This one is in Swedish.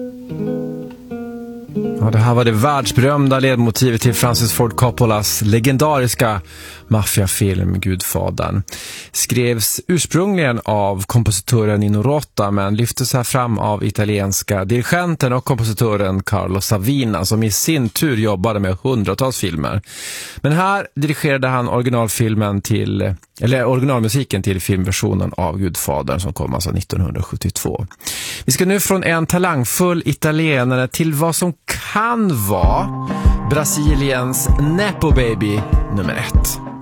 Ja, det här var det världsberömda ledmotivet till Francis Ford Coppolas legendariska maffiafilm Gudfadern. Skrevs ursprungligen av kompositören Nino Rota, men lyftes här fram av italienska dirigenten och kompositören Carlo Savina, som i sin tur jobbade med hundratals filmer. Men här dirigerade han originalmusiken till filmversionen av Gudfadern som kom alltså 1972. Vi ska nu från en talangfull italienare till vad som kan vara Brasiliens Nepo Baby nummer 1.